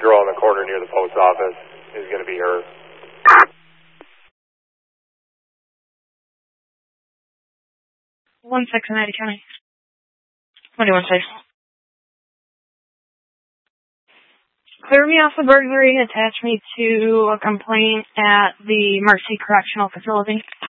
girl in the corner near the post office is going to be her. One second, Eddie County. 21 6. Clear me off the burglary, attach me to a complaint at the Mercy Correctional Facility.